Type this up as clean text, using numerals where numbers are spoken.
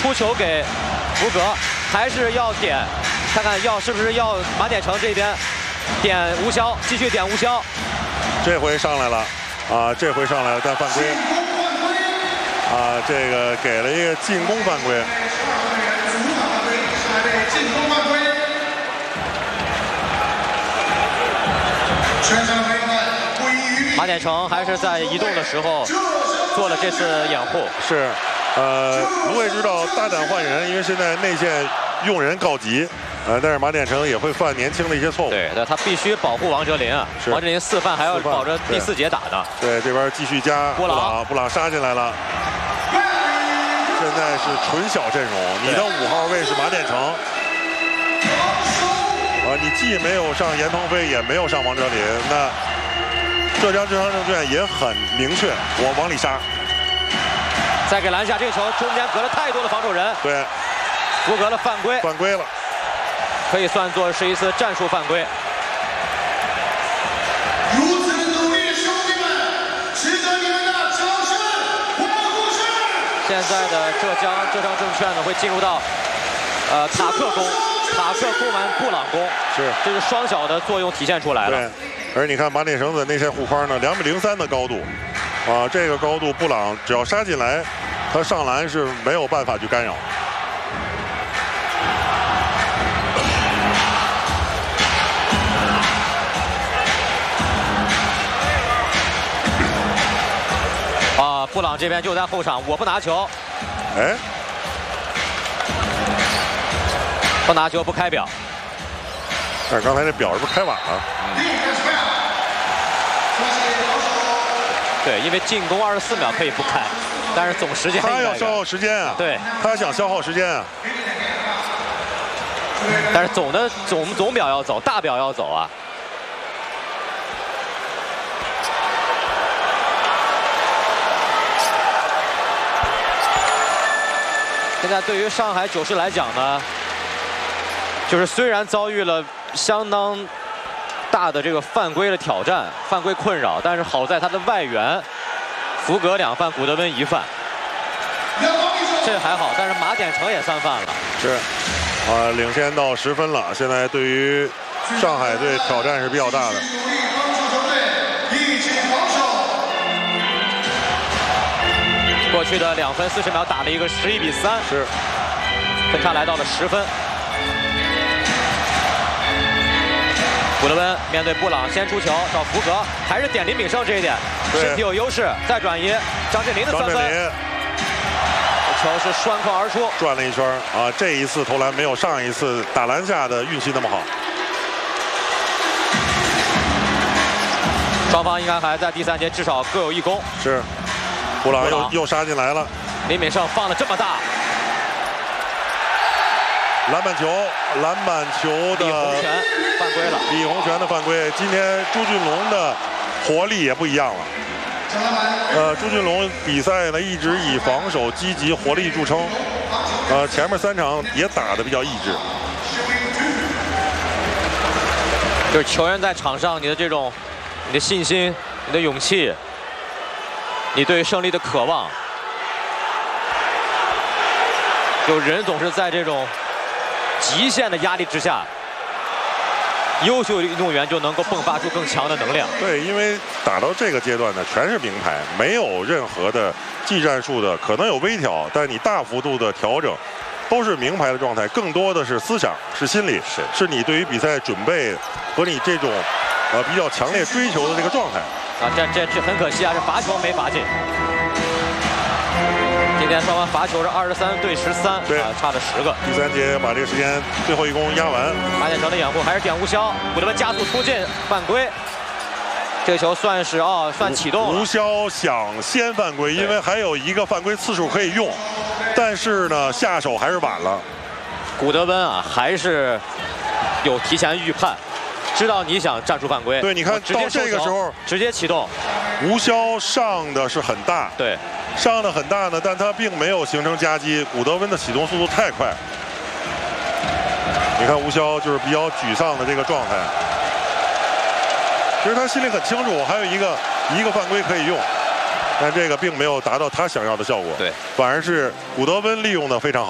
出球给福格，还是要点，看看是不是要马典成这边点吴潇，继续点吴潇。 这回上来了啊，这回上来了，但犯规啊，这个给了一个进攻犯规。 马典成还是在移动的时候做了这次掩护。 是，卢伟知道大胆换人，因为现在内线用人告急，但是马典成也会犯年轻的一些错误。 对，那他必须保护王哲林啊。王哲林4犯还要保着第4节打呢。 对，这边继续加布朗杀进来了。现在是纯小阵容，你的5号位是马典成。你既没有上严腾飞，也没有上王哲林，那浙江智商证券也很明确，我往里杀。 再给篮下这个球，中间隔了太多的防守人。 对， 福格的犯规了， 可以算作是一次战术犯规。 如此努力的兄弟们，值得你们的掌声和鼓掌。 现在的浙江智商证券呢，会进入到塔克攻。塔克攻完布朗攻，这是双小的作用体现出来了。 对，而你看马典成的内线护框呢，2.03米的高度，这个高度布朗只要杀进来，他上篮是没有办法去干扰。 布朗这边就在后场，我不拿球。 哎。 不拿球不开表， 但是刚才那表是不是开晚了？ 对，因为进攻24秒可以不开，但是总时间他要消耗时间啊。 对， 他想消耗时间啊。 但是总表要走，大表要走啊。现在对于上海九世来讲呢，就是虽然遭遇了相当大的这个犯规的挑战、犯规困扰，但是好在他的外援福格2犯，古德温1犯，这还好。但是马典成也3犯了， 是，领先到10分了。现在对于上海队挑战是比较大的。 过去的2分40秒打了一个11比3， 是， 分差来到了10分。古德温面对布朗，先出球找福格，还是点林炳胜这一点，身体有优势，再转移，张镇麟的3分，球是拴框而出， 转了一圈啊！这一次投篮没有上一次打篮下的运气那么好。 双方应该还在第3节至少各有1攻。 是，布朗又杀进来了， 林炳胜放了这么大。 篮板球的李洪权犯规了。 李洪权的犯规，今天朱俊龙的活力也不一样了。朱俊龙比赛呢一直以防守积极、活力著称。前面3场也打得比较意志。 就是球员在场上，你的信心、你的勇气，你对胜利的渴望，有人总是在这种极限的压力之下，优秀的运动员就能够迸发出更强的能量。 对，因为打到这个阶段呢，全是名牌，没有任何的技战术的，可能有微调，但你大幅度的调整，都是名牌的状态。更多的是思想，是心理，是你对于比赛准备和你这种比较强烈追求的这个状态。 这很可惜啊，这罚球没罚进。今天双方罚球是23对13， 对， 差了10个。 第3节把这个时间最后1攻压完。 马典成的掩护还是点吴潇，古德温加速出进犯规，这个球算是算启动了。 吴潇想先犯规，因为还有1个犯规次数可以用，但是呢下手还是晚了。 古德温还是有提前预判，知道你想战术犯规。 对，你看到这个时候直接启动。 吴潇上的是很大， 对。 上的很大呢，但他并没有形成夹击。古德温的启动速度太快，你看吴潇就是比较沮丧的这个状态。其实他心里很清楚，我还有一个犯规可以用，但这个并没有达到他想要的效果。 对， 反而是古德温利用的非常好。